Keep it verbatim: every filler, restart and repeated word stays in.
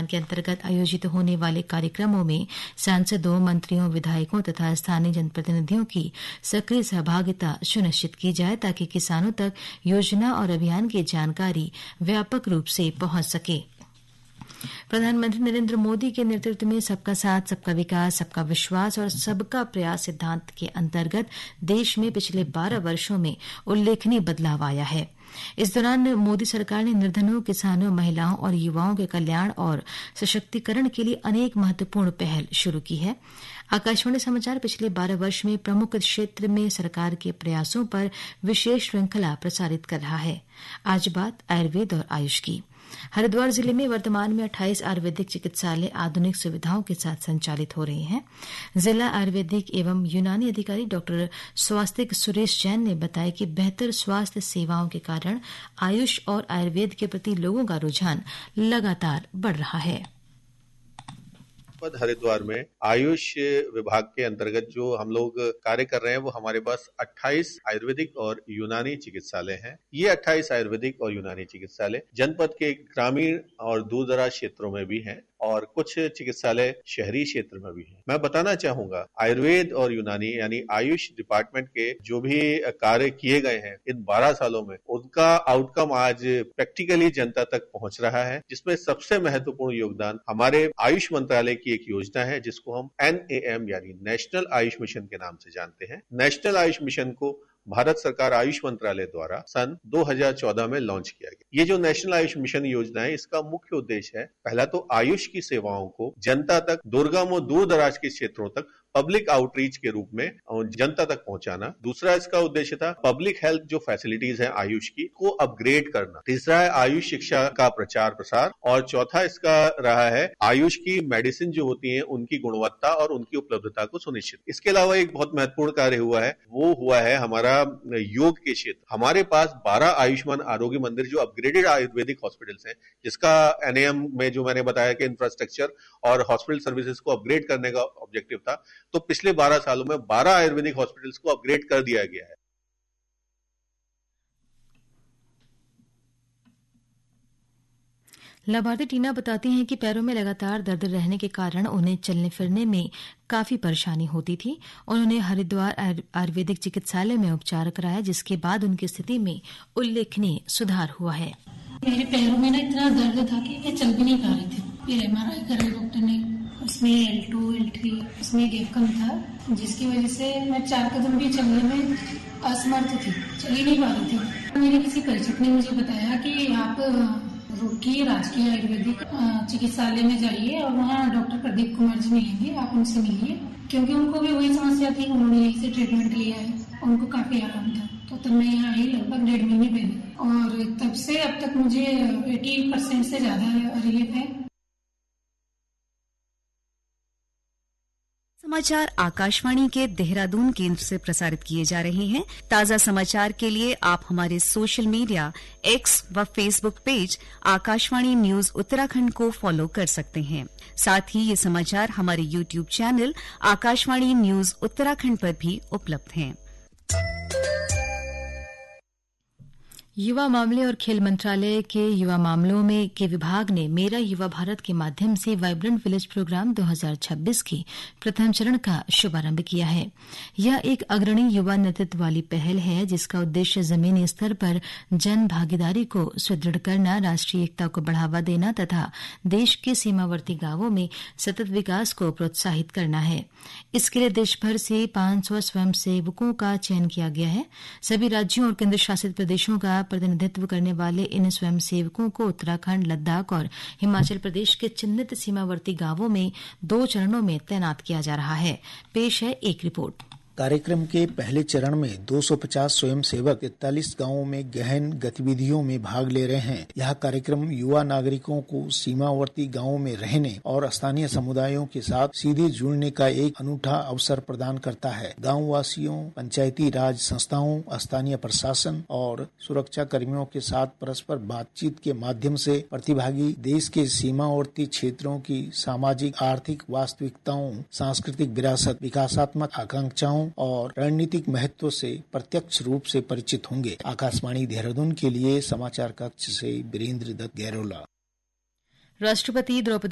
अभियान के अंतर्गत आयोजित होने वाले कार्यक्रमों में सांसदों, मंत्रियों, विधायकों तथा स्थानीय जनप्रतिनिधियों की सक्रिय सहभागिता सुनिश्चित की जाए ताकि किसानों तक योजना और अभियान की जानकारी व्यापक रूप से पहुंच सके। प्रधानमंत्री नरेंद्र मोदी के नेतृत्व में सबका साथ, सबका विकास, सबका विश्वास और सबका प्रयास सिद्धांत के अंतर्गत देश में पिछले बारह वर्षों में उल्लेखनीय बदलाव आया है। इस दौरान मोदी सरकार ने निर्धनों, किसानों, महिलाओं और युवाओं के कल्याण और सशक्तिकरण के लिए अनेक महत्वपूर्ण पहल शुरू की है। आकाशवाणी समाचार पिछले बारह वर्ष में प्रमुख क्षेत्र में सरकार के प्रयासों पर विशेष श्रृंखला प्रसारित कर रहा है। आज बात आयुर्वेद और आयुष की। हरिद्वार जिले में वर्तमान में अट्ठाईस आयुर्वेदिक चिकित्सालय आधुनिक सुविधाओं के साथ संचालित हो रहे हैं। जिला आयुर्वेदिक एवं यूनानी अधिकारी डॉक्टर स्वास्तिक सुरेश जैन ने बताया कि बेहतर स्वास्थ्य सेवाओं के कारण आयुष और आयुर्वेद के प्रति लोगों का रुझान लगातार बढ़ रहा है। हरिद्वार में आयुष विभाग के अंतर्गत जो हम लोग कार्य कर रहे हैं वो हमारे पास अट्ठाईस आयुर्वेदिक और यूनानी चिकित्सालय हैं। ये अट्ठाईस आयुर्वेदिक और यूनानी चिकित्सालय जनपद के ग्रामीण और दूर दराज क्षेत्रों में भी हैं और कुछ चिकित्सालय शहरी क्षेत्र में भी हैं। मैं बताना चाहूंगा आयुर्वेद और यूनानी यानी आयुष डिपार्टमेंट के जो भी कार्य किए गए हैं इन बारह सालों में, उनका आउटकम आज प्रैक्टिकली जनता तक पहुंच रहा है, जिसमें सबसे महत्वपूर्ण योगदान हमारे आयुष मंत्रालय की एक योजना है जिसको हम एन ए एम यानी नेशनल आयुष मिशन के नाम से जानते हैं। नेशनल आयुष मिशन को भारत सरकार आयुष मंत्रालय द्वारा सन दो हज़ार चौदह में लॉन्च किया गया। ये जो नेशनल आयुष मिशन योजना है, इसका मुख्य उद्देश्य है पहला तो आयुष की सेवाओं को जनता तक, दुर्गम और दूर दराज के क्षेत्रों तक पब्लिक आउटरीच के रूप में जनता तक पहुंचाना। दूसरा इसका उद्देश्य था पब्लिक हेल्थ जो फैसिलिटीज है आयुष की को अपग्रेड करना। तीसरा है आयुष शिक्षा का प्रचार प्रसार और चौथा इसका रहा है आयुष की मेडिसिन जो होती है उनकी गुणवत्ता और उनकी उपलब्धता को सुनिश्चित। इसके अलावा एक बहुत महत्वपूर्ण कार्य हुआ है, वो हुआ है हमारा योग के क्षेत्र। हमारे पास बारह आयुष्मान आरोग्य मंदिर जो अपग्रेडेड आयुर्वेदिक हॉस्पिटल्स हैं, जिसका एन ए एम में जो मैंने बताया कि इंफ्रास्ट्रक्चर और हॉस्पिटल सर्विसेज को अपग्रेड करने का ऑब्जेक्टिव था, तो पिछले बारह सालों में बारह आयुर्वेदिक हॉस्पिटल्स को अपग्रेड कर दिया गया है। लाभार्थी टीना बताती हैं कि पैरों में लगातार दर्द रहने के कारण उन्हें चलने फिरने में काफी परेशानी होती थी। उन्होंने हरिद्वार आयुर्वेदिक चिकित्सालय में उपचार कराया, जिसके बाद उनकी स्थिति में उल्लेखनीय सुधार हुआ है। मेरे पैरों में ना इतना दर्द था कि मैं चल भी नहीं पा रही थी। फिर एम आर आई कराई डॉक्टर ने, उसमें एल टू एल थ्री उसमें गैप कम था, जिसकी वजह से मैं चार कदम भी चलने में असमर्थ थी, चल ही नहीं पा रही थी। मेरे किसी परिचित ने मुझे बताया कि आप रुड़की राजकीय आयुर्वेदिक चिकित्सालय में जाइए और वहाँ डॉक्टर प्रदीप कुमार जी मिलेंगे, आप उनसे मिलिए, क्योंकि उनको भी वही समस्या थी। उन्होंने यहीं से ट्रीटमेंट लिया है, उनको काफी आराम था। तो तब मैं यहाँ आई लगभग डेढ़ महीने पहले और तब से अब तक मुझे अस्सी परसेंट से ज्यादा रिलीफ है। समाचार आकाशवाणी के देहरादून केंद्र से प्रसारित किए जा रहे हैं। ताजा समाचार के लिए आप हमारे सोशल मीडिया एक्स व Facebook page Akashvani news Uttarakhand को फॉलो कर सकते हैं। साथ ही ये समाचार हमारे YouTube channel Akashvani news Uttarakhand पर भी उपलब्ध हैं। युवा मामले और खेल मंत्रालय के युवा मामलों में के विभाग ने मेरा युवा भारत के माध्यम से वाइब्रेंट विलेज प्रोग्राम दो हज़ार छब्बीस की प्रथम चरण का शुभारंभ किया है। यह एक अग्रणी युवा नेतृत्व वाली पहल है जिसका उद्देश्य जमीनी स्तर पर जन भागीदारी को सुदृढ़ करना, राष्ट्रीय एकता को बढ़ावा देना तथा देश के सीमावर्ती गांवों में सतत विकास को प्रोत्साहित करना है। इसके लिए देशभर से पांच सौ स्वयंसेवकों का चयन किया गया है। सभी राज्यों और केंद्र शासित प्रदेशों का प्रतिनिधित्व करने वाले इन स्वयंसेवकों को उत्तराखंड, लद्दाख और हिमाचल प्रदेश के चिन्हित सीमावर्ती गांवों में दो चरणों में तैनात किया जा रहा है। पेश है एक रिपोर्ट। कार्यक्रम के पहले चरण में दो सौ पचास स्वयंसेवक इकतालीस गांवों में गहन गतिविधियों में भाग ले रहे हैं। यह कार्यक्रम युवा नागरिकों को सीमावर्ती गांवों में रहने और स्थानीय समुदायों के साथ सीधे जुड़ने का एक अनूठा अवसर प्रदान करता है। गाँव वासियों, पंचायती राज संस्थाओं, स्थानीय प्रशासन और सुरक्षा कर्मियों के साथ परस्पर बातचीत के माध्यम से प्रतिभागी देश के सीमावर्ती क्षेत्रों की सामाजिक आर्थिक वास्तविकताओं, सांस्कृतिक विरासत, विकासात्मक आकांक्षाओं और रणनीतिक महत्व से प्रत्यक्ष रूप से परिचित होंगे। आकाशवाणी देहरादून के लिए समाचार कक्ष से वीरेंद्र दत्त गैरोला। राष्ट्रपति द्रौपदी